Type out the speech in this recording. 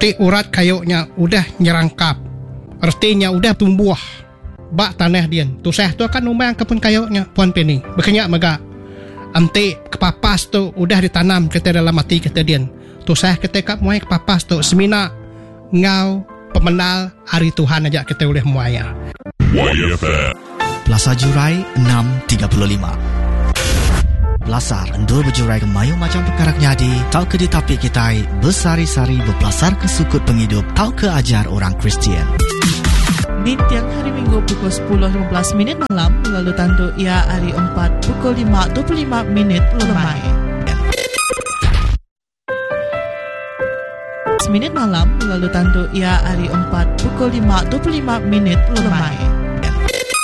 Nanti urat kayunya udah nyerangkap, artinya udah tumbuh bak tanah dia. Tusah tu akan umbang kepun kayunya Puan Penny. Berkenyak maga. Nanti kepapas tu udah ditanam kita dalam hati kita dia. Tusah kita kap muai kepapas tu semina ngau pemenal hari Tuhan aja kita boleh muaya. Plaza Jurai 635. Belasar endur berjurai ke mayu macam perkara nyadi. Tau ke di tapi kita bersari-sari berbelasar ke sukut penghidup. Tau ke ajar orang Kristian. Di tiang hari Minggu pukul 10.15 malam. Lalu tantu ia hari 4 pukul 5.25 lemai. Minit malam. Lalu tantu ia hari 4 pukul 5.25 lemai.